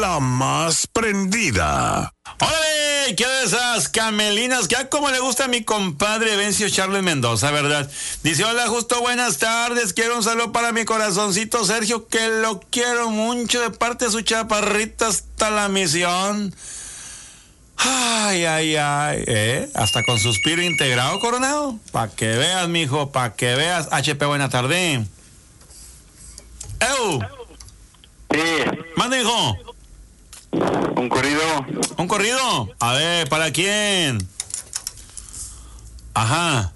la más prendida. ¡Órale! ¿Qué de esas camelinas? Que a como le gusta a mi compadre Vencio Charles Mendoza, ¿verdad? Dice, hola, justo buenas tardes. Quiero un saludo para mi corazoncito Sergio, que lo quiero mucho de parte de su chaparrita hasta la misión. Ay, ay, ay, hasta con suspiro integrado, Coronado. Pa' que veas, mijo, pa' que veas. HP, buena tarde. ¡Eu! Sí. Mande, hijo. Un corrido. ¿Un corrido? A ver, ¿para quién? Ajá.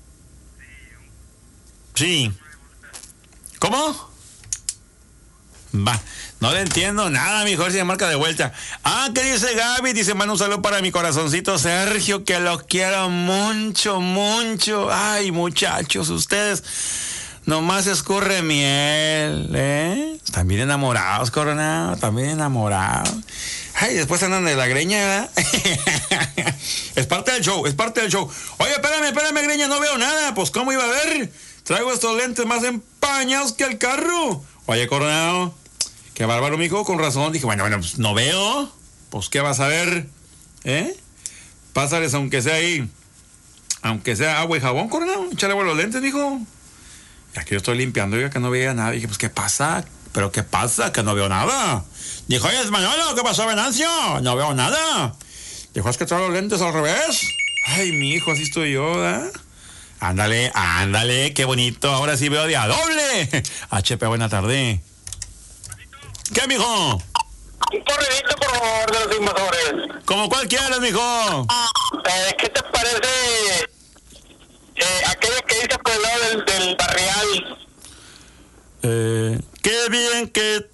Sí. ¿Cómo? Va. No le entiendo nada, mi Jorge, marca de vuelta. Ah, ¿qué dice Gaby? Dice, manda un saludo para mi corazoncito Sergio, que lo quiero mucho, mucho. Ay, muchachos, ustedes nomás escurre miel, ¿eh? Están bien enamorados, Coronado, están bien enamorados. Ay, después andan de la greña, ¿verdad? Es parte del show, es parte del show. Oye, espérame, greña, no veo nada. Pues, ¿cómo iba a ver? Traigo estos lentes más empañados que el carro. Oye, Coronado, qué bárbaro, mijo, con razón. Dije, bueno, pues no veo. Pues, ¿qué vas a ver? Pásales, aunque sea ahí, aunque sea agua y jabón, Coronado. Échale agua a los lentes, mijo. Aquí yo estoy limpiando, oiga, que no veía nada. Dije, pues, ¿qué pasa? ¿Pero qué pasa? Que no veo nada. Dijo, oye, Manolo, ¿qué pasó, Venancio? No veo nada. Dijo, es que traigo los lentes al revés. Ay, mi hijo, así estoy yo, ¿eh? Ándale, qué bonito. Ahora sí veo de a doble. HP, buena tarde. ¿Qué, mijo? Un corridito, por favor, de los invasores. ¿Cómo cuál quieres, mijo? ¿Qué te parece aquella que dice por el lado del barrial? Qué bien que